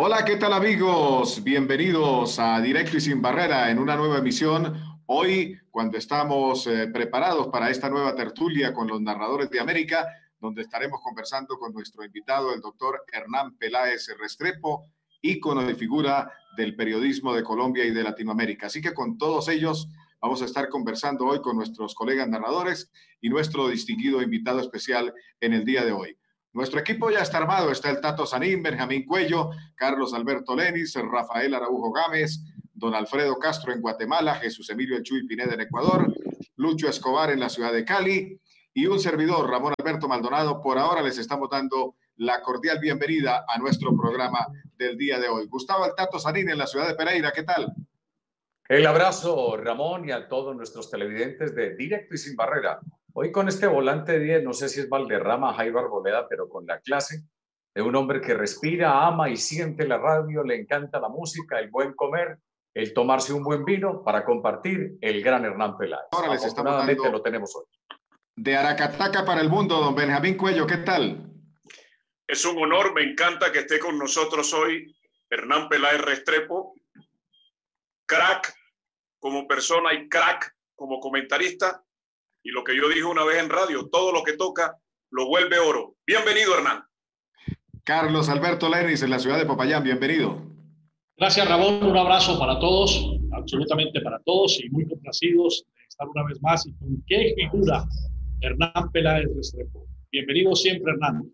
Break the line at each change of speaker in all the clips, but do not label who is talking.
Hola, ¿qué tal amigos? Bienvenidos a Directo y Sin Barrera en una nueva emisión. Hoy, cuando estamos preparados para esta nueva tertulia con los narradores de América, donde estaremos conversando con nuestro invitado, el doctor Hernán Peláez Restrepo, ícono de figura del periodismo de Colombia y de Latinoamérica. Así que con todos ellos vamos a estar conversando hoy con nuestros colegas narradores y nuestro distinguido invitado especial en el día de hoy. Nuestro equipo ya está armado, está el Tato Sanín, Benjamín Cuello, Carlos Alberto Lenis, Rafael Araujo Gámez, don Alfredo Castro en Guatemala, Jesús Emilio El Chuy Pineda en Ecuador, Lucho Escobar en la ciudad de Cali y un servidor, Ramón Alberto Maldonado. Por ahora les estamos dando la cordial bienvenida a nuestro programa del día de hoy. Gustavo el Tato Sanín en la ciudad de Pereira, ¿qué tal?
El abrazo, Ramón, y a todos nuestros televidentes de Directo y Sin Barrera. Hoy con este volante 10, no sé si es Valderrama, Jaime Arboleda, pero con la clase de un hombre que respira, ama y siente la radio, le encanta la música, el buen comer, el tomarse un buen vino para compartir, el gran Hernán Peláez.
Ahora les estamos dando
lo tenemos hoy.
De Aracataca para el mundo, don Benjamín Cuello, ¿qué tal?
Es un honor, me encanta que esté con nosotros hoy Hernán Peláez Restrepo, crack como persona y crack como comentarista. Y lo que yo dije una vez en radio, todo lo que toca lo vuelve oro. Bienvenido, Hernán.
Carlos Alberto Lenis en la ciudad de Popayán, bienvenido.
Gracias, Ramón. Un abrazo para todos, absolutamente para todos, y muy complacidos de estar una vez más. Y con qué figura, Hernán Peláez Restrepo. Bienvenido siempre, Hernán.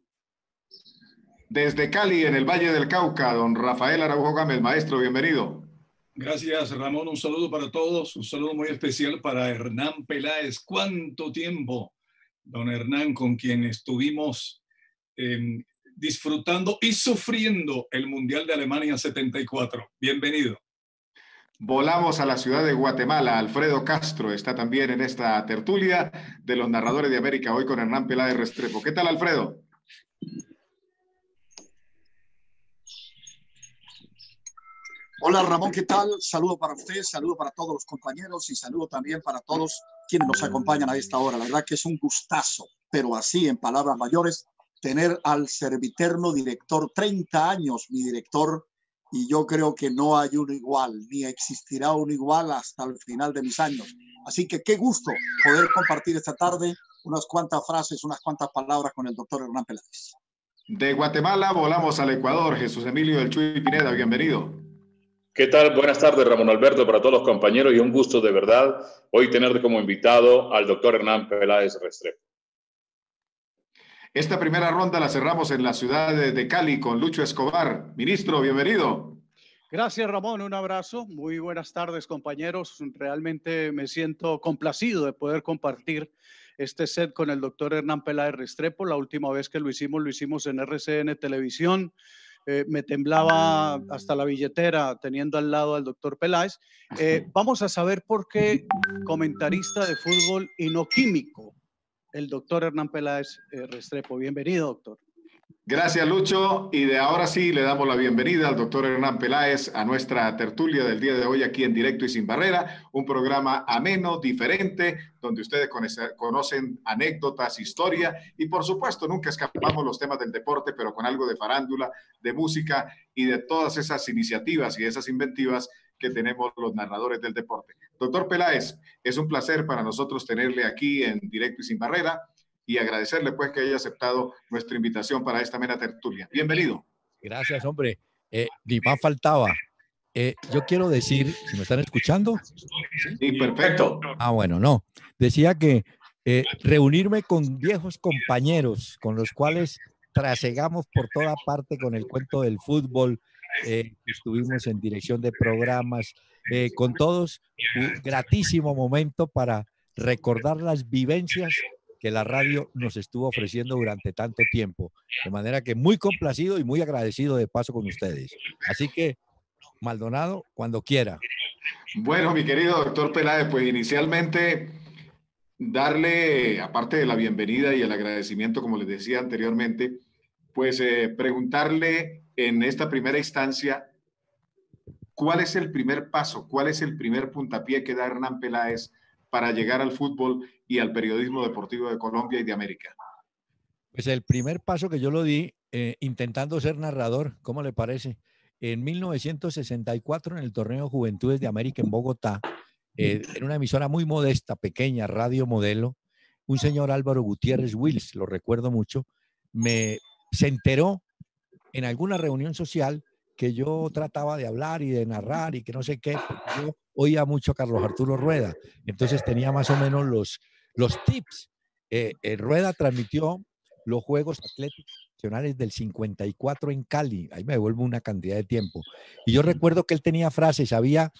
Desde Cali, en el Valle del Cauca, don Rafael Araujo Gámez, maestro, bienvenido.
Gracias, Ramón. Un saludo para todos, un saludo muy especial para Hernán Peláez. ¿Cuánto tiempo, don Hernán, con quien estuvimos disfrutando y sufriendo el Mundial de Alemania 74? Bienvenido.
Volamos a la ciudad de Guatemala. Alfredo Castro está también en esta tertulia de los narradores de América, hoy con Hernán Peláez Restrepo. ¿Qué tal, Alfredo?
Hola Ramón, ¿qué tal? Saludo para usted, saludo para todos los compañeros y saludo también para todos quienes nos acompañan a esta hora. La verdad que es un gustazo, pero así en palabras mayores, tener al serviterno director, 30 años mi director, y yo creo que no hay uno igual, ni existirá uno igual hasta el final de mis años. Así que qué gusto poder compartir esta tarde unas cuantas frases, unas cuantas palabras con el doctor Hernán Peláez.
De Guatemala volamos al Ecuador. Jesús Emilio El Chuy Pineda, bienvenido.
¿Qué tal? Buenas tardes, Ramón Alberto, para todos los compañeros, y un gusto de verdad hoy tener como invitado al doctor Hernán Peláez Restrepo.
Esta primera ronda la cerramos en la ciudad de Cali con Lucho Escobar. Ministro, bienvenido.
Gracias, Ramón. Un abrazo. Muy buenas tardes, compañeros. Realmente me siento complacido de poder compartir este set con el doctor Hernán Peláez Restrepo. La última vez que lo hicimos en RCN Televisión. Me temblaba hasta la billetera teniendo al lado al doctor Peláez. Vamos a saber por qué comentarista de fútbol y no químico, el doctor Hernán Peláez Restrepo. Bienvenido, doctor.
Gracias, Lucho. Y de ahora sí le damos la bienvenida al doctor Hernán Peláez a nuestra tertulia del día de hoy aquí en Directo y Sin Barrera, un programa ameno, diferente, donde ustedes conocen anécdotas, historia y por supuesto nunca escapamos los temas del deporte, pero con algo de farándula, de música y de todas esas iniciativas y esas inventivas que tenemos los narradores del deporte. Doctor Peláez, es un placer para nosotros tenerle aquí en Directo y Sin Barrera y agradecerle pues que haya aceptado nuestra invitación para esta amena tertulia. Bienvenido.
Gracias, hombre. Ni más faltaba. Yo quiero decir, ¿si me están escuchando?
Sí, perfecto.
Ah, bueno, no. Decía que reunirme con viejos compañeros con los cuales trasegamos por toda parte con el cuento del fútbol, estuvimos en dirección de programas, con todos, un gratísimo momento para recordar las vivencias que la radio nos estuvo ofreciendo durante tanto tiempo. De manera que muy complacido y muy agradecido de paso con ustedes. Así que, Maldonado, cuando quiera.
Bueno, mi querido doctor Peláez, pues inicialmente darle, aparte de la bienvenida y el agradecimiento, como les decía anteriormente, pues preguntarle en esta primera instancia, ¿cuál es el primer paso? ¿Cuál es el primer puntapié que da Hernán Peláez para llegar al fútbol y al periodismo deportivo de Colombia y de América?
Pues el primer paso que yo lo di intentando ser narrador, ¿cómo le parece? en 1964 en el torneo Juventudes de América en Bogotá, en una emisora muy modesta, pequeña, Radio Modelo, un señor Álvaro Gutiérrez Wills, lo recuerdo mucho, se enteró en alguna reunión social que yo trataba de hablar y de narrar y que no sé qué, porque yo oía mucho a Carlos Arturo Rueda, entonces tenía más o menos los tips. Rueda transmitió los Juegos Atléticos Nacionales del 54 en Cali, ahí me devuelvo una cantidad de tiempo, y yo recuerdo que él tenía frases, había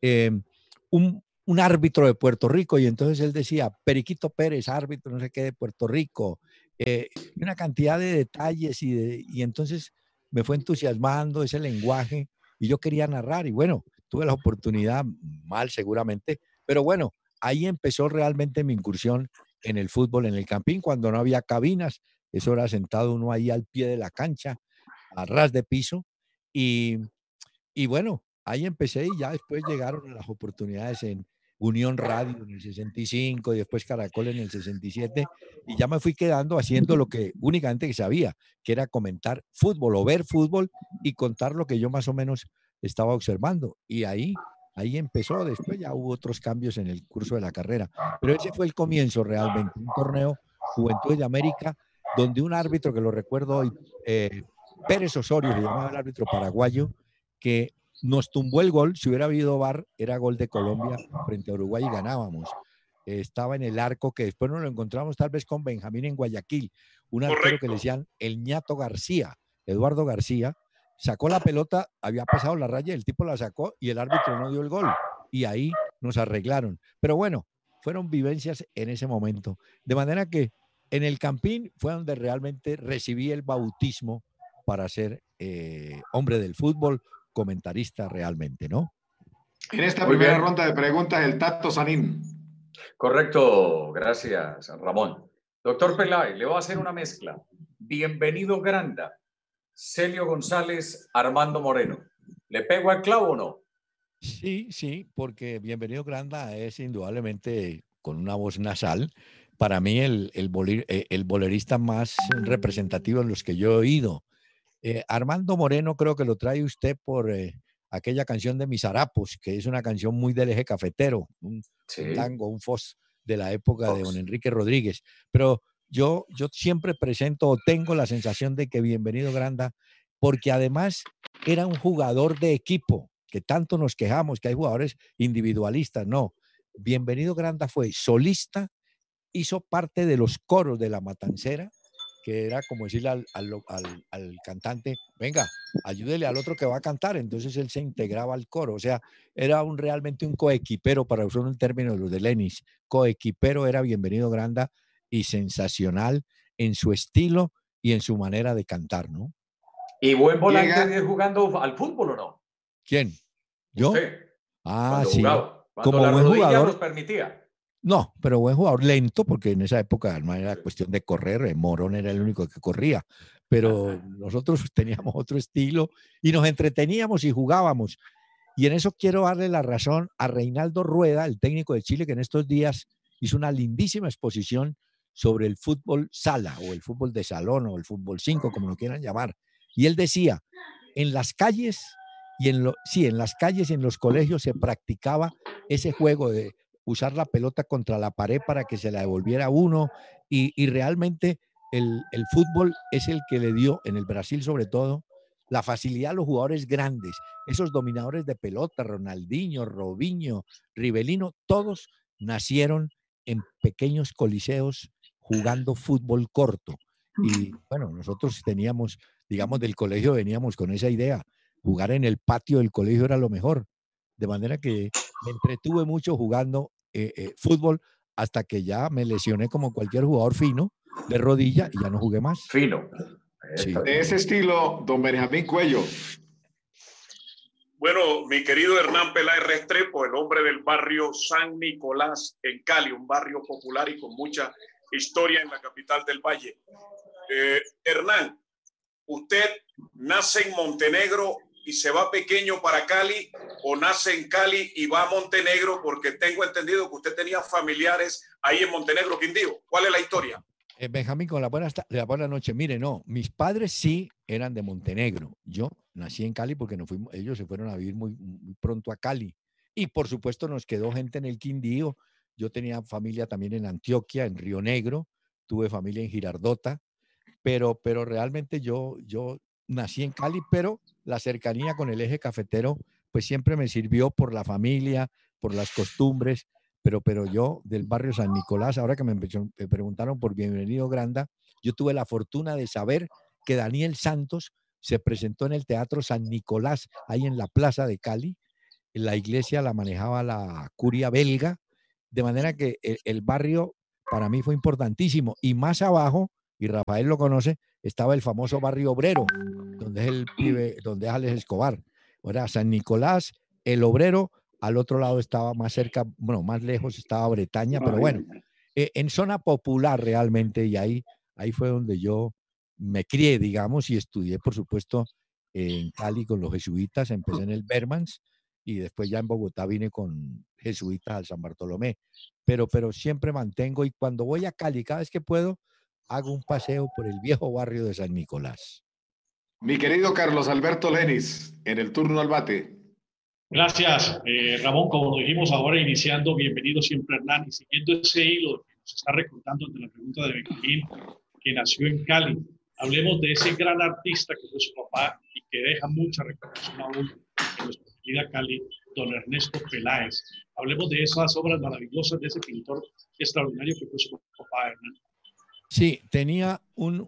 un árbitro de Puerto Rico, y entonces él decía, Periquito Pérez, árbitro no sé qué de Puerto Rico, una cantidad de detalles, y entonces me fue entusiasmando ese lenguaje, y yo quería narrar, y bueno, tuve la oportunidad, mal seguramente, pero bueno, ahí empezó realmente mi incursión en el fútbol, en el campín, cuando no había cabinas, eso era sentado uno ahí al pie de la cancha, a ras de piso, y bueno, ahí empecé, y ya después llegaron las oportunidades en Unión Radio en el 65 y después Caracol en el 67, y ya me fui quedando haciendo lo que únicamente sabía, que era comentar fútbol o ver fútbol y contar lo que yo más o menos estaba observando. Y ahí empezó, después ya hubo otros cambios en el curso de la carrera, pero ese fue el comienzo realmente, un torneo Juventud de América, donde un árbitro que lo recuerdo hoy, Pérez Osorio, se llamaba el árbitro paraguayo, que nos tumbó el gol. Si hubiera habido VAR, era gol de Colombia frente a Uruguay y ganábamos. Estaba en el arco, que después nos lo encontramos tal vez con Benjamín en Guayaquil, un arquero que le decían el ñato García, Eduardo García, sacó la pelota, había pasado la raya, el tipo la sacó y el árbitro no dio el gol, y ahí nos arreglaron. Pero bueno, fueron vivencias en ese momento, de manera que en el Campín fue donde realmente recibí el bautismo para ser hombre del fútbol, comentarista realmente, ¿no?
En esta primera ronda de preguntas, el Tato Sanín.
Correcto, gracias, Ramón. Doctor Peláez, le voy a hacer una mezcla. Bienvenido Granda, Celio González, Armando Moreno. ¿Le pego al clavo o no?
Sí, porque Bienvenido Granda es indudablemente con una voz nasal. Para mí el bolerista más representativo en los que yo he oído. Armando Moreno creo que lo trae usted por aquella canción de Mis Harapos, que es una canción muy del eje cafetero, un tango, un fos de la época de don Enrique Rodríguez. Pero yo siempre presento o tengo la sensación de que Bienvenido Granda, porque además era un jugador de equipo, que tanto nos quejamos que hay jugadores individualistas. No, Bienvenido Granda fue solista, hizo parte de los coros de La Matancera, que era como decirle al cantante, venga, ayúdele al otro que va a cantar. Entonces él se integraba al coro. O sea, era realmente un coequipero, para usar un término de los de Lenis. Coequipero era Bienvenido Granda, y sensacional en su estilo y en su manera de cantar, ¿no?
¿Y buen volante jugando al fútbol o no?
¿Quién? ¿Yo?
Usted,
sí.
Jugaba, cuando
como
la
buen
rodilla
jugador
nos permitía.
No, pero buen jugador, lento, porque en esa época no era cuestión de correr, Morón era el único que corría, pero nosotros teníamos otro estilo y nos entreteníamos y jugábamos. Y en eso quiero darle la razón a Reinaldo Rueda, el técnico de Chile, que en estos días hizo una lindísima exposición sobre el fútbol sala, o el fútbol de salón, o el fútbol 5, como lo quieran llamar. Y él decía, en las calles en las calles y en los colegios se practicaba ese juego de usar la pelota contra la pared para que se la devolviera uno, y realmente el fútbol es el que le dio, en el Brasil sobre todo, la facilidad a los jugadores grandes, esos dominadores de pelota, Ronaldinho, Robinho, Rivelino, todos nacieron en pequeños coliseos jugando fútbol corto. Y bueno, nosotros teníamos, digamos, del colegio veníamos con esa idea, jugar en el patio del colegio era lo mejor, de manera que me entretuve mucho jugando fútbol hasta que ya me lesioné como cualquier jugador fino de rodilla y ya no jugué más.
Fino.
Sí. De ese estilo, don Benjamín Cuello.
Bueno, mi querido Hernán Peláez Restrepo, el hombre del barrio San Nicolás en Cali, un barrio popular y con mucha historia en la capital del Valle. Hernán, ¿usted nace en Montenegro y se va pequeño para Cali, o nace en Cali y va a Montenegro? Porque tengo entendido que usted tenía familiares ahí en Montenegro, Quindío. ¿Cuál es la historia?
Benjamín, con la buena noche. Mire, no, mis padres sí eran de Montenegro. Yo nací en Cali porque ellos se fueron a vivir muy, muy pronto a Cali. Y por supuesto nos quedó gente en el Quindío. Yo tenía familia también en Antioquia, en Río Negro, tuve familia en Girardota, pero realmente yo nací en Cali, pero la cercanía con el eje cafetero pues siempre me sirvió por la familia, por las costumbres, pero yo del barrio San Nicolás, ahora que me preguntaron por Bienvenido Granda, yo tuve la fortuna de saber que Daniel Santos se presentó en el Teatro San Nicolás, ahí en la Plaza de Cali. La iglesia la manejaba la curia belga, de manera que el barrio para mí fue importantísimo. Y más abajo, y Rafael lo conoce, estaba el famoso barrio obrero, donde es Alex Escobar. Era San Nicolás, el Obrero, al otro lado estaba más cerca, bueno, más lejos estaba Bretaña, pero bueno, en zona popular realmente, y ahí fue donde yo me crié, digamos, y estudié, por supuesto, en Cali con los jesuitas, empecé en el Bermans, y después ya en Bogotá vine con jesuitas al San Bartolomé, pero siempre mantengo, y cuando voy a Cali, cada vez que puedo, hago un paseo por el viejo barrio de San Nicolás.
Mi querido Carlos Alberto Lenis, en el turno al bate.
Gracias, Ramón. Como dijimos ahora, iniciando, bienvenido siempre, Hernán, y siguiendo ese hilo que nos está recordando ante la pregunta de Benjamín, que nació en Cali. Hablemos de ese gran artista que fue su papá y que deja mucha recordación aún en nuestra querida Cali, don Ernesto Peláez. Hablemos de esas obras maravillosas de ese pintor extraordinario que fue su papá, Hernán.
Sí, tenía un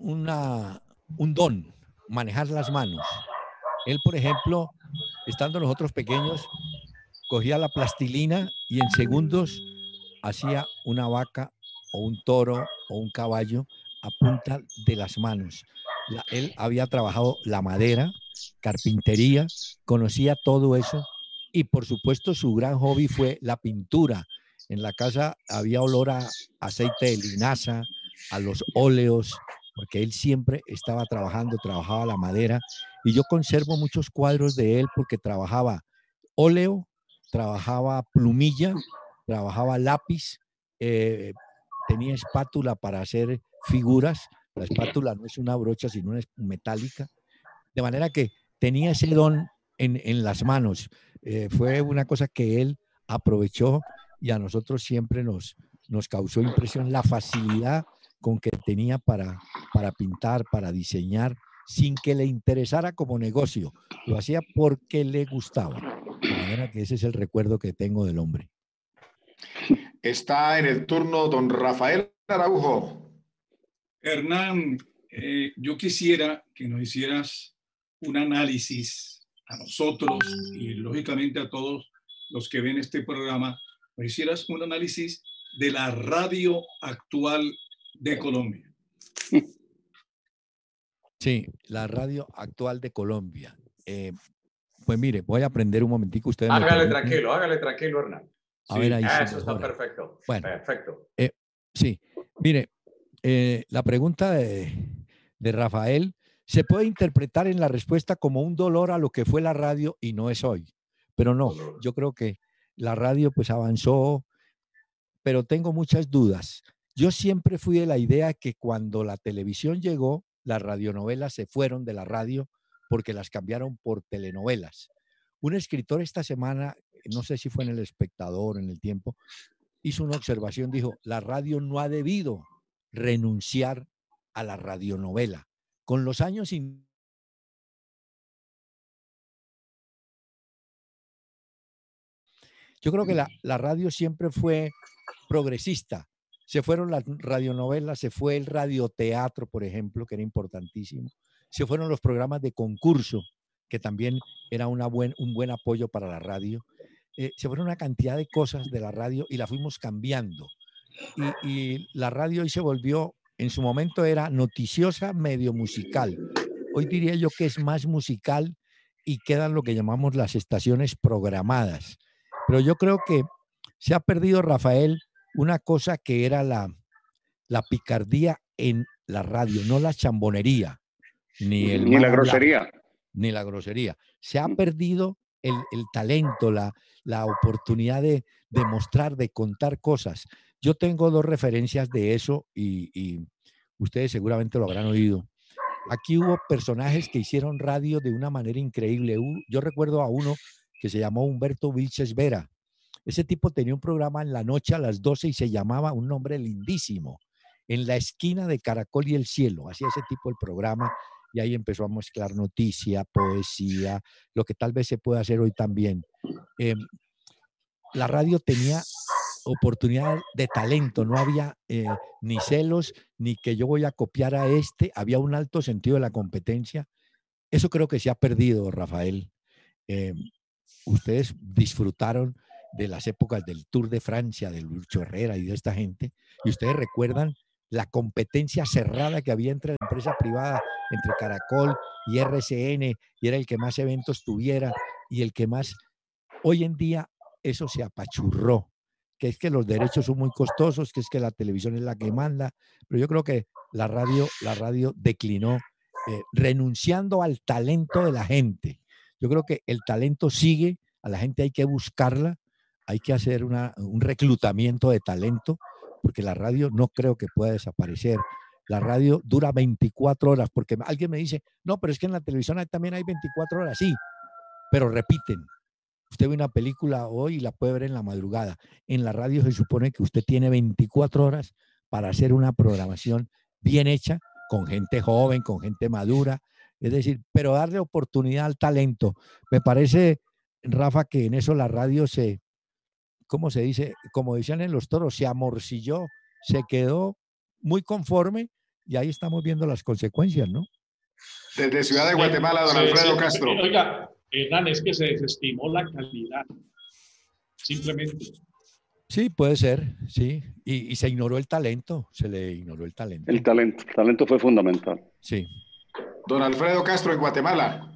don, manejar las manos. Él, por ejemplo, estando nosotros pequeños, cogía la plastilina y en segundos hacía una vaca o un toro o un caballo a punta de las manos. Él había trabajado la madera, carpintería, conocía todo eso y por supuesto su gran hobby fue la pintura. En la casa había olor a aceite de linaza, a los óleos, porque él siempre estaba trabajaba la madera y yo conservo muchos cuadros de él porque trabajaba óleo, trabajaba plumilla, trabajaba lápiz, tenía espátula para hacer figuras. La espátula no es una brocha, sino es metálica. De manera que tenía ese don en las manos. Fue una cosa que él aprovechó y a nosotros siempre nos causó impresión la facilidad con que tenía para pintar, para diseñar, sin que le interesara como negocio. Lo hacía porque le gustaba. De manera que ese es el recuerdo que tengo del hombre.
Está en el turno don Rafael Araujo.
Hernán, yo quisiera que nos hicieras un análisis a nosotros y lógicamente a todos los que ven este programa, nos hicieras un análisis de la radio actual de Colombia.
Sí, la radio actual de Colombia. Pues mire, voy a aprender un momentico. Ustedes
hágale tranquilo, Hernán.
A ver, ahí
eso está perfecto.
Bueno,
perfecto.
Sí, mire, la pregunta de Rafael se puede interpretar en la respuesta como un dolor a lo que fue la radio y no es hoy. Pero no, yo creo que la radio pues avanzó, pero tengo muchas dudas. Yo siempre fui de la idea que cuando la televisión llegó, las radionovelas se fueron de la radio porque las cambiaron por telenovelas. Un escritor esta semana, no sé si fue en El Espectador, en El Tiempo, hizo una observación, dijo, la radio no ha debido renunciar a la radionovela. Con los años yo creo que la radio siempre fue progresista. Se fueron las radionovelas, se fue el radioteatro, por ejemplo, que era importantísimo. Se fueron los programas de concurso, que también era un buen apoyo para la radio. Se fueron una cantidad de cosas de la radio y la fuimos cambiando. Y la radio hoy se volvió, en su momento era noticiosa, medio musical. Hoy diría yo que es más musical y quedan lo que llamamos las estaciones programadas. Pero yo creo que se ha perdido, Rafael, una cosa que era la picardía en la radio, no la chambonería, ni la grosería. Ni la grosería. Se ha perdido el talento, la oportunidad de mostrar, de contar cosas. Yo tengo dos referencias de eso y ustedes seguramente lo habrán oído. Aquí hubo personajes que hicieron radio de una manera increíble. Yo recuerdo a uno que se llamó Humberto Vilches Vera. Ese tipo tenía un programa en la noche a las 12 y se llamaba, un nombre lindísimo, En la esquina de Caracol y el cielo. Hacía ese tipo el programa y ahí empezó a mezclar noticia, poesía, lo que tal vez se puede hacer hoy también. La radio tenía oportunidad de talento, no había ni celos, ni que yo voy a copiar a este, había un alto sentido de la competencia. Eso creo que se ha perdido, Rafael. Ustedes disfrutaron de las épocas del Tour de Francia, de Lucho Herrera y de esta gente, y ustedes recuerdan la competencia cerrada que había entre la empresa privada, entre Caracol y RCN, y era el que más eventos tuviera y el que más. Hoy en día eso se apachurró, que es que los derechos son muy costosos, que es que la televisión es la que manda, pero yo creo que la radio declinó, renunciando al talento de la gente. Yo creo que el talento sigue, a la gente hay que buscarla, hay que hacer un reclutamiento de talento, porque la radio no creo que pueda desaparecer. La radio dura 24 horas, porque alguien me dice, no, pero es que en la televisión también hay 24 horas, sí, pero repiten. Usted ve una película hoy y la puede ver en la madrugada. En la radio se supone que usted tiene 24 horas para hacer una programación bien hecha, con gente joven, con gente madura. Es decir, pero darle oportunidad al talento. Me parece, Rafa, que en eso la radio ¿cómo se dice? Como decían en los toros, se amorcilló, se quedó muy conforme y ahí estamos viendo las consecuencias, ¿no?
Desde Ciudad de Guatemala, don Alfredo Castro.
Oiga, Hernán, es que se desestimó la calidad, simplemente.
Sí, puede ser, sí. Y se ignoró el talento, se le ignoró el talento.
El talento fue fundamental.
Sí.
Don Alfredo Castro en Guatemala.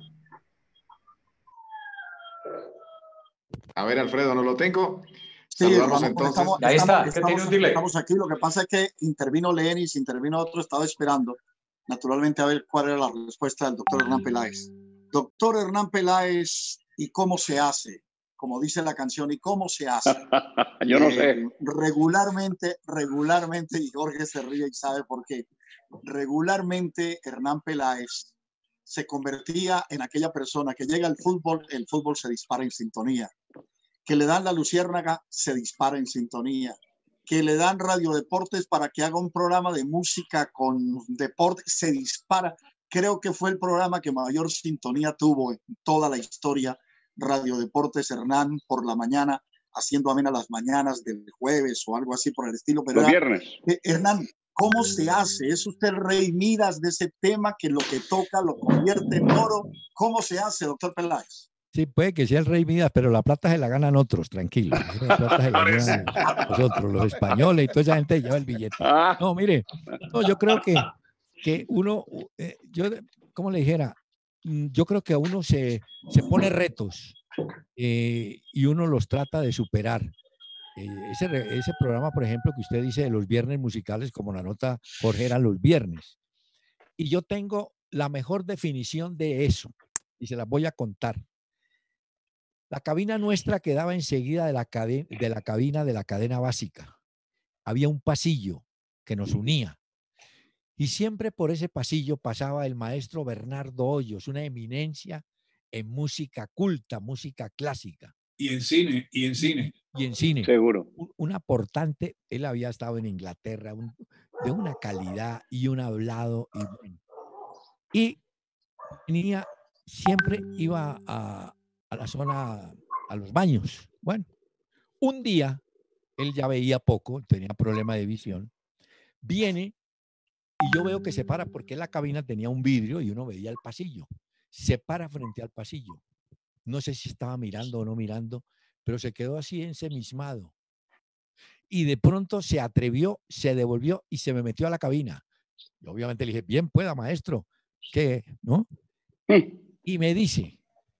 A ver, Alfredo, no lo tengo.
Sí,
saludamos entonces.
Ahí está, ¿qué tiene un delay?
Estamos aquí, lo que pasa es que intervino Lenis, intervino otro, estaba esperando, naturalmente, a ver cuál era la respuesta del doctor Hernán Peláez. Doctor Hernán Peláez, ¿y cómo se hace? Como dice la canción, ¿y cómo se hace?
Yo no sé.
Regularmente, y Jorge se ríe y sabe por qué, regularmente Hernán Peláez se convertía en aquella persona que llega al fútbol, el fútbol se dispara en sintonía. Que le dan la luciérnaga, se dispara en sintonía. Que le dan radiodeportes para que haga un programa de música con deporte, se dispara. Creo que fue el programa que mayor sintonía tuvo en toda la historia. Radiodeportes, Hernán, por la mañana, haciendo amena las mañanas del jueves o algo así por el estilo. Pero
los viernes.
Hernán, ¿cómo se hace? ¿Es usted el rey Midas de ese tema que lo que toca lo convierte en oro? ¿Cómo se hace, doctor Peláez?
Sí, puede que sea el rey Midas, pero la plata se la ganan otros, tranquilo. La plata se la ganan nosotros, los españoles, y toda esa gente lleva el billete. No, mire, no, yo creo que uno, ¿cómo le dijera? Yo creo que a uno se pone retos y uno los trata de superar. Ese programa, por ejemplo, que usted dice de los viernes musicales, como la nota Jorge, eran los viernes. Y yo tengo la mejor definición de eso, y se las voy a contar. La cabina nuestra quedaba enseguida de la cabina de la cadena básica. Había un pasillo que nos unía. Y siempre por ese pasillo pasaba el maestro Bernardo Hoyos, una eminencia en música culta, música clásica.
Y en cine, y en cine.
Y en cine.
Seguro.
Un aportante, él había estado en Inglaterra, de una calidad y un hablado. Y siempre iba a la zona, a los baños. Bueno, un día, él ya veía poco, tenía problema de visión, viene y yo veo que se para porque la cabina tenía un vidrio y uno veía el pasillo. Se para frente al pasillo. No sé si estaba mirando o no mirando, pero se quedó así ensimismado. Y de pronto se atrevió, se devolvió y se me metió a la cabina. Yo obviamente le dije, bien pueda, maestro, ¿qué? ¿No? Y me dice,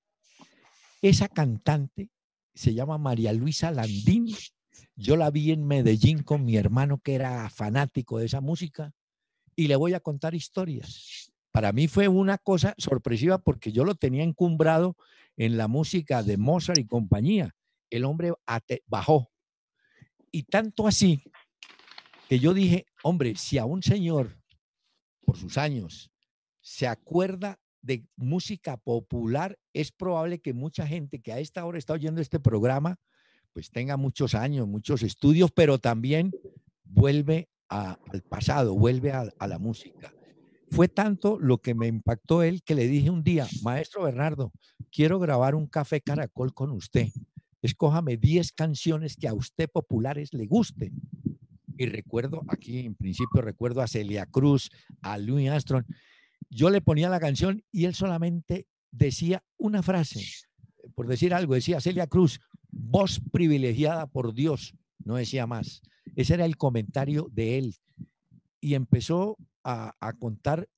esa cantante se llama María Luisa Landín. Yo la vi en Medellín con mi hermano que era fanático de esa música y le voy a contar historias. Para mí fue una cosa sorpresiva porque yo lo tenía encumbrado en la música de Mozart y compañía. El hombre bajó. Y tanto así que yo dije, hombre, si a un señor, por sus años, se acuerda de música popular, es probable que mucha gente que a esta hora está oyendo este programa, pues tenga muchos años, muchos estudios, pero también vuelve al pasado, vuelve a la música. Fue tanto lo que me impactó él que le dije un día, maestro Bernardo, quiero grabar un Café Caracol con usted. Escójame 10 canciones que a usted populares le gusten. Y recuerdo, aquí en principio recuerdo a Celia Cruz, a Louis Armstrong. Yo le ponía la canción y él solamente decía una frase, por decir algo, decía Celia Cruz, voz privilegiada por Dios, no decía más. Ese era el comentario de él. Y empezó a contar